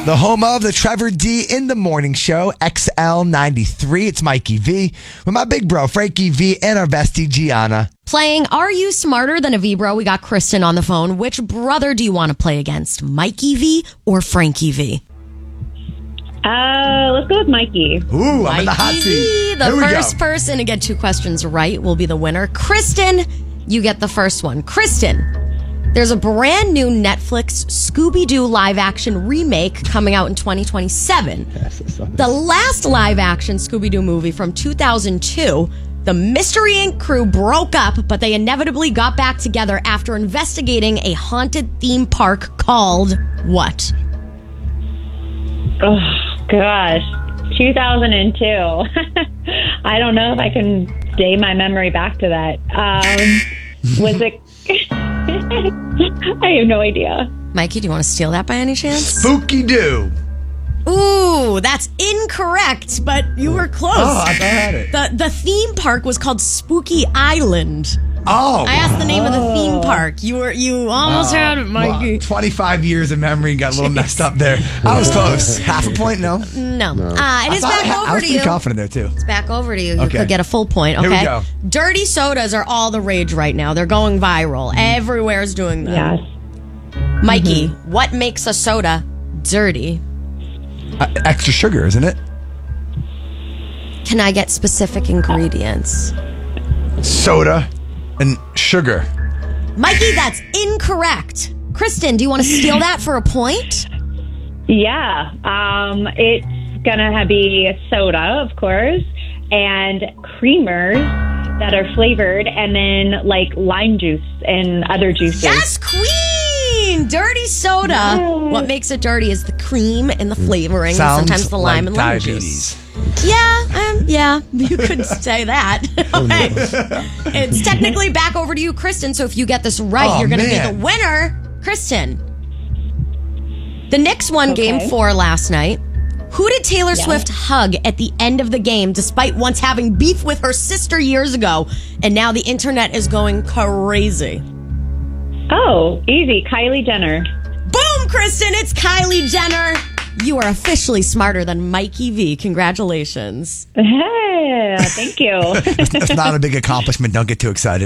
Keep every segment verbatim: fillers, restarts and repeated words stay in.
The home of the Trevor D in the Morning Show, X L ninety-three. It's Mikey V with my big bro, Frankie V, and our bestie, Gianna. Playing Are You Smarter Than a V-Bro? We got Kristen on the phone. Which brother do you want to play against, Mikey V or Frankie V? Uh, let's go with Mikey. Ooh, I'm Mikey in the hot seat. V, the Here we first go. person to get two questions right will be the winner. Kristen, you get the first one. Kristen, there's a brand new Netflix Scooby-Doo live-action remake coming out in twenty twenty-seven. The last live-action Scooby-Doo movie from two thousand two, the Mystery Incorporated crew broke up, but they inevitably got back together after investigating a haunted theme park called what? Oh, gosh. two thousand two. I don't know if I can day my memory back to that. Um, was it... I have no idea. Mikey, do you want to steal that by any chance? Spooky Doo. Ooh, that's incorrect, but you were close. Oh, I thought I had it. The, the theme park was called Spooky Island. Oh. I asked the name of the theme park. You were you almost Oh, had it, Mikey. well, twenty-five years of memory got a little messed up there. I was close. Half a point, no? No. Uh, it is I, back thought- over I was to pretty you. confident there, too. It's back over to you. You Okay. could get a full point, okay? Here we go. Dirty sodas are all the rage right now. They're going viral. Everywhere's doing them. Yes. Mikey, what makes a soda dirty? Uh, extra sugar, isn't it? Can I get specific ingredients? Soda and sugar. Mikey, that's incorrect. Kristen, do you want to steal that for a point? Yeah. Um, it's gonna have be soda, of course, and creamers that are flavored, and then like lime juice and other juices. Yes, queen! Dirty soda. Yes. What makes it dirty is the cream and the flavoring, Sounds and sometimes the lime like and lemon diabetes. juice. Yeah, um, yeah, you could say that. Okay. It's technically back over to you, Kristen, so if you get this right, Oh, you're going to be man. the winner. Kristen. The Knicks won Okay. game four last night. Who did Taylor Yeah. Swift hug at the end of the game despite once having beef with her sister years ago? And now the internet is going crazy. Oh, easy. Kylie Jenner. Boom, Kristen, it's Kylie Jenner. You are officially smarter than Mikey V. Congratulations. Hey, thank you. It's not a big accomplishment. Don't get too excited.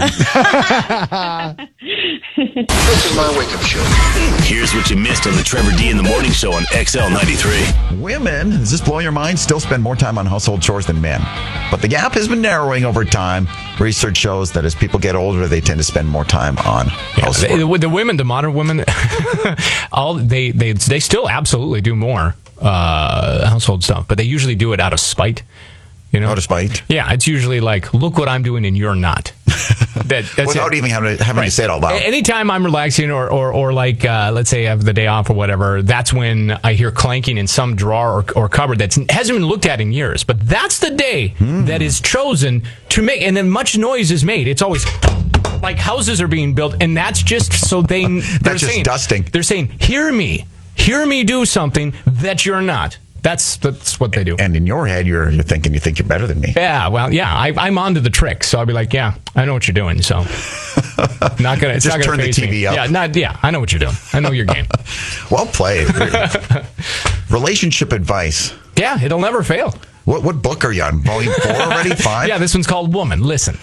This is my wake-up show. Here's what you missed on the Trevor D in the Morning Show on X L ninety-three. Women, does this blow your mind, still spend more time on household chores than men. But the gap has been narrowing over time. Research shows that as people get older, they tend to spend more time on housework. The, the women, the modern women, all they, they they still absolutely do more uh, household stuff, but they usually do it out of spite. You know, Out of spite? Yeah, it's usually like, look what I'm doing and you're not. That, that's Without it. even having to, having Right. to say it out loud. A- Anytime I'm relaxing or, or, or like, uh, let's say I have the day off or whatever, that's when I hear clanking in some drawer or, or cupboard that hasn't been looked at in years. But that's the day Hmm. that is chosen to make, and then much noise is made. It's always like houses are being built, and that's just so they, they're just saying, dusting. They're saying, hear me, hear me do something that you're not. That's that's what they do. And in your head, you're you're thinking you think you're better than me. Yeah, well, yeah, I, I'm onto the trick, so I'll be like, yeah, I know what you're doing. So, not gonna, it's Just not gonna turn the faze T V me. up. Yeah, not yeah, I know what you're doing. I know your game. Well played. Relationship advice. Yeah, it'll never fail. What what book are you on? Volume four already? Five? Yeah, this one's called Woman. Listen.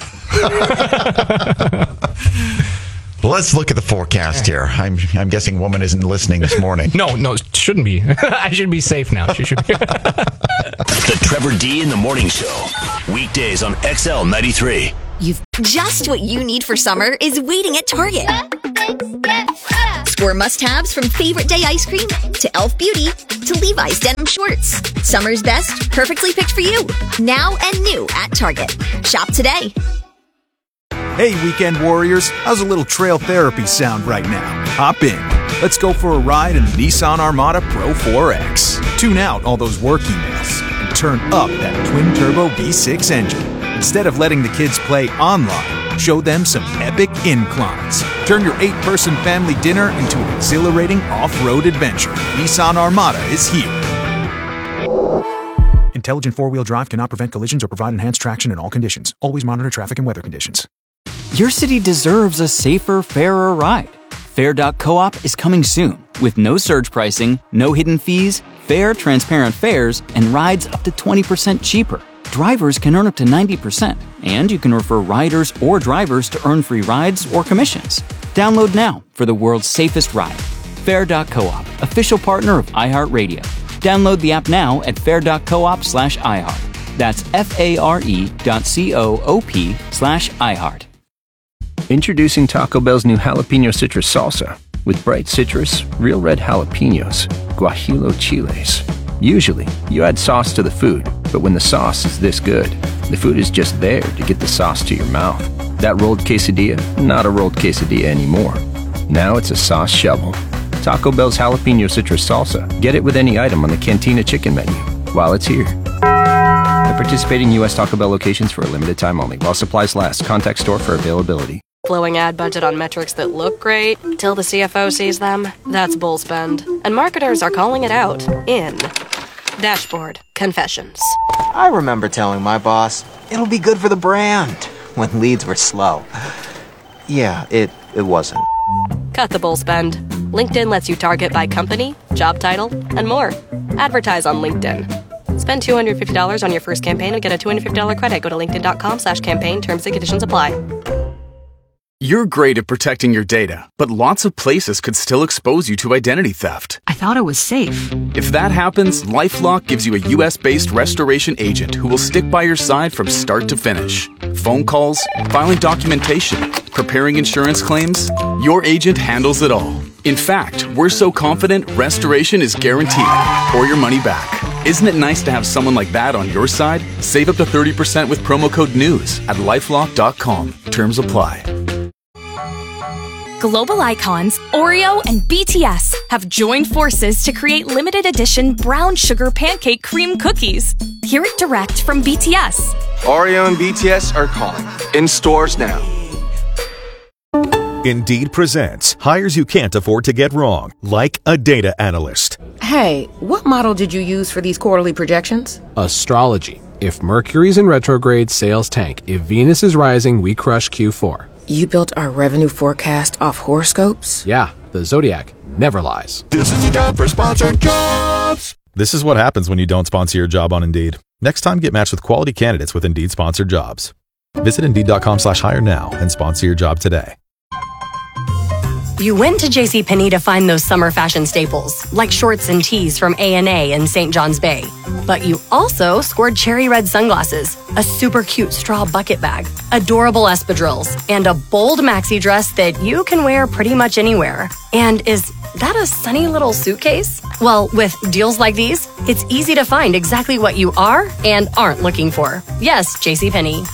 Let's look at the forecast here. I'm I'm guessing woman isn't listening this morning. No, no, it shouldn't be. I should be safe now. She should be. The Trevor D in the Morning Show. Weekdays on X L ninety-three. You've just what you need for summer is waiting at Target. Score must-haves from Favorite Day ice cream to Elf Beauty to Levi's denim shorts. Summer's best, perfectly picked for you. Now and new at Target. Shop today. Hey, weekend warriors, how's a little trail therapy sound right now? Hop in. Let's go for a ride in the Nissan Armada Pro four X. Tune out all those work emails and turn up that twin-turbo V six engine. Instead of letting the kids play online, show them some epic inclines. Turn your eight-person family dinner into an exhilarating off-road adventure. Nissan Armada is here. Intelligent four-wheel drive cannot prevent collisions or provide enhanced traction in all conditions. Always monitor traffic and weather conditions. Your city deserves a safer, fairer ride. Fair dot coop is coming soon with no surge pricing, no hidden fees, fair, transparent fares, and rides up to twenty percent cheaper. Drivers can earn up to ninety percent, and you can refer riders or drivers to earn free rides or commissions. Download now for the world's safest ride. Fair dot coop, official partner of iHeartRadio. Download the app now at fair dot coop slash iHeart. That's F-A-R-E dot C-O-O-P slash iHeart. Introducing Taco Bell's new jalapeno citrus salsa with bright citrus, real red jalapenos, guajillo chiles. Usually, you add sauce to the food, but when the sauce is this good, the food is just there to get the sauce to your mouth. That rolled quesadilla, not a rolled quesadilla anymore. Now it's a sauce shovel. Taco Bell's jalapeno citrus salsa. Get it with any item on the Cantina chicken menu while it's here. At participating U S Taco Bell locations for a limited time only. While supplies last. Contact store for availability. Blowing ad budget on metrics that look great till the C F O sees them. That's bull spend. And marketers are calling it out in Dashboard Confessions. I remember telling my boss, it'll be good for the brand, when leads were slow. Yeah, it, it wasn't. Cut the bull spend. LinkedIn lets you target by company, job title, and more. Advertise on LinkedIn. Spend two hundred fifty dollars on your first campaign and get a two hundred fifty dollars credit. Go to linkedin.com slash campaign. Terms and conditions apply. You're great at protecting your data, but lots of places could still expose you to identity theft. I thought it was safe. If that happens, LifeLock gives you a U S-based restoration agent who will stick by your side from start to finish. Phone calls, filing documentation, preparing insurance claims, your agent handles it all. In fact, we're so confident restoration is guaranteed or your money back. Isn't it nice to have someone like that on your side? Save up to thirty percent with promo code NEWS at lifelock dot com. Terms apply. Global icons Oreo and B T S have joined forces to create limited edition brown sugar pancake cream cookies. Hear it direct from B T S. Oreo and B T S are calling. In stores now. Indeed presents hires you can't afford to get wrong, like a data analyst. Hey, what model did you use for these quarterly projections? Astrology. If Mercury's in retrograde, sales tank. If Venus is rising, we crush Q four. You built our revenue forecast off horoscopes? Yeah, the Zodiac never lies. This is the time for sponsored jobs. This is what happens when you don't sponsor your job on Indeed. Next time, get matched with quality candidates with Indeed sponsored jobs. Visit Indeed.com slash hire now and sponsor your job today. You went to JCPenney to find those summer fashion staples, like shorts and tees from A and A in Saint John's Bay. But you also scored cherry red sunglasses, a super cute straw bucket bag, adorable espadrilles, and a bold maxi dress that you can wear pretty much anywhere. And is that a sunny little suitcase? Well, with deals like these, it's easy to find exactly what you are and aren't looking for. Yes, JCPenney.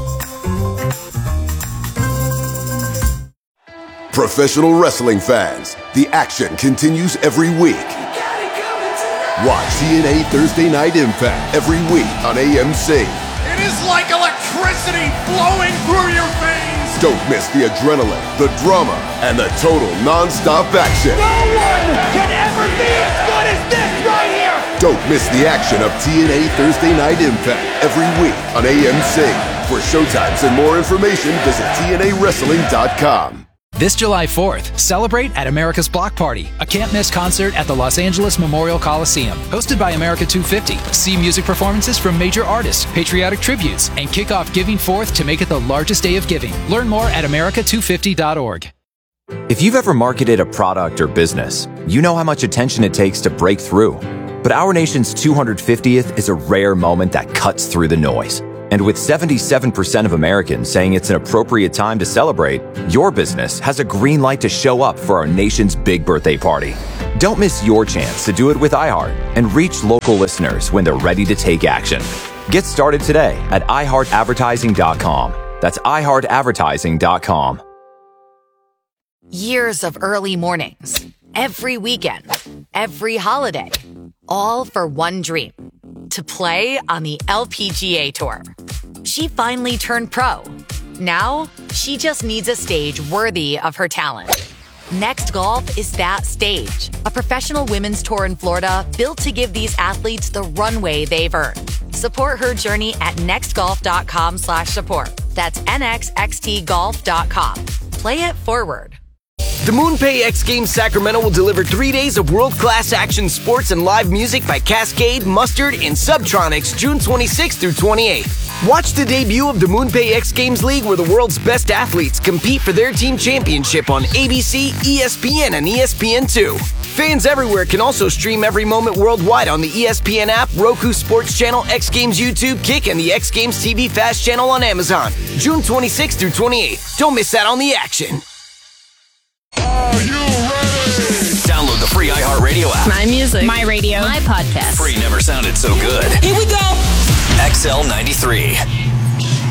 Professional wrestling fans, the action continues every week. Watch T N A Thursday Night Impact every week on A M C. It is like electricity flowing through your veins. Don't miss the adrenaline, the drama, and the total non-stop action. No one can ever be as good as this right here. Don't miss the action of T N A Thursday Night Impact every week on A M C. For showtimes and more information, visit T N A wrestling dot com. This July fourth, celebrate at America's Block Party, a can't-miss concert at the Los Angeles Memorial Coliseum. Hosted by America two fifty. See music performances from major artists, patriotic tributes, and kick off Giving Fourth to make it the largest day of giving. Learn more at America two fifty dot org. If you've ever marketed a product or business, you know how much attention it takes to break through. But our nation's two hundred fiftieth is a rare moment that cuts through the noise. And with seventy-seven percent of Americans saying it's an appropriate time to celebrate, your business has a green light to show up for our nation's big birthday party. Don't miss your chance to do it with iHeart and reach local listeners when they're ready to take action. Get started today at i heart advertising dot com. That's i heart advertising dot com. Years of early mornings, every weekend, every holiday, all for one dream. To play on the L P G A Tour. She finally turned pro. Now, she just needs a stage worthy of her talent. Next Golf is that stage. A professional women's tour in Florida built to give these athletes the runway they've earned. Support her journey at next golf dot com slash support. That's N X X T golf dot com. Play it forward. The MoonPay X Games Sacramento will deliver three days of world-class action sports and live music by Cascade, Mustard, and Subtronics June twenty-sixth through twenty-eighth. Watch the debut of the MoonPay X Games League where the world's best athletes compete for their team championship on A B C, E S P N, and E S P N two. Fans everywhere can also stream every moment worldwide on the E S P N app, Roku Sports Channel, X Games YouTube, Kick, and the X Games T V Fast Channel on Amazon. June twenty-sixth through twenty-eighth. Don't miss out on the action. Download the free iHeartRadio app. My music. My radio. My podcast. Free never sounded so good. Here we go. X L ninety-three.